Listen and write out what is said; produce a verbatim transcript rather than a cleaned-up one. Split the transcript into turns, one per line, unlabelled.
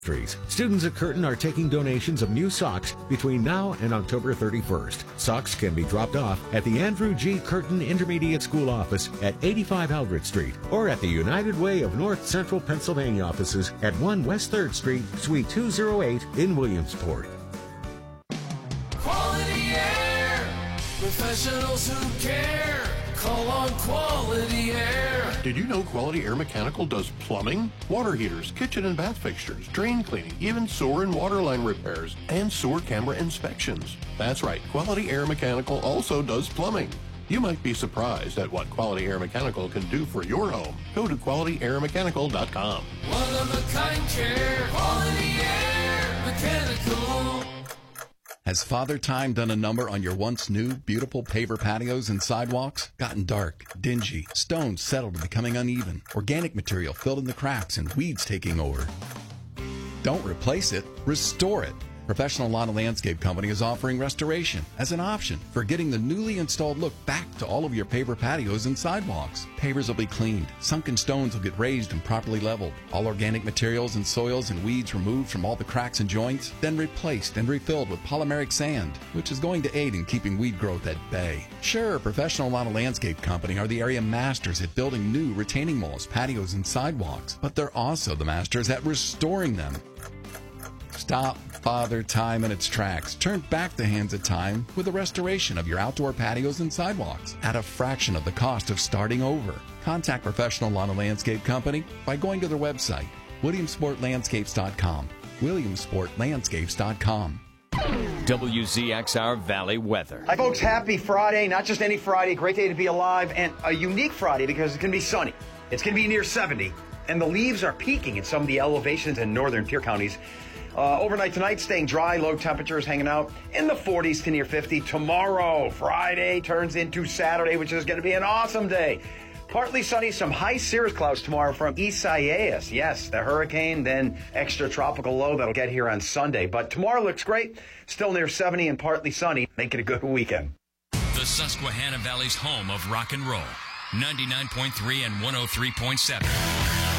Trees. Students at Curtin are taking donations of new socks between now and October thirty-first. Socks can be dropped off at the Andrew G. Curtin Intermediate School office at eighty-five Aldrich Street or at the United Way of North Central Pennsylvania offices at one West third Street, Suite two oh eight in Williamsport.
Quality Air, professionals who care. Call on Quality Air.
Did you know Quality Air Mechanical does plumbing, water heaters, kitchen and bath fixtures, drain cleaning, even sewer and water line repairs, and sewer camera inspections? That's right, Quality Air Mechanical also does plumbing. You might be surprised at what Quality Air Mechanical can do for your home. Go to quality air mechanical dot com.
One of a kind care. Quality Air Mechanical.
Has Father Time done a number on your once new, beautiful paver patios and sidewalks? Gotten dark, dingy, stones settled and becoming uneven, organic material filled in the cracks, and weeds taking over? Don't replace it, restore it. Professional Lawn and Landscape Company is offering restoration as an option for getting the newly installed look back to all of your paver patios and sidewalks. Pavers will be cleaned, sunken stones will get raised and properly leveled, all organic materials and soils and weeds removed from all the cracks and joints, then replaced and refilled with polymeric sand, which is going to aid in keeping weed growth at bay. Sure, Professional Lawn and Landscape Company are the area masters at building new retaining walls, patios, and sidewalks, but they're also the masters at restoring them. Stop Father Time in its tracks. Turn back the hands of time with the restoration of your outdoor patios and sidewalks at a fraction of the cost of starting over. Contact Professional Lawn and Landscape Company by going to their website, williamsport landscapes dot com. williamsport landscapes dot com.
W Z X R Valley weather.
Hi, folks. Happy Friday. Not just any Friday. Great day to be alive, and a unique Friday because it's going to be sunny. It's going to be near seventy, and the leaves are peaking in some of the elevations in northern tier counties. Uh, overnight tonight, staying dry, low temperatures hanging out in the forties to near fifty. Tomorrow, Friday, turns into Saturday, which is going to be an awesome day. Partly sunny, some high cirrus clouds tomorrow from Isaias. Yes, the hurricane, then extra tropical low that'll get here on Sunday. But tomorrow looks great, still near seventy and partly sunny. Make it a good weekend.
The Susquehanna Valley's home of rock and roll. ninety-nine point three and one oh three point seven.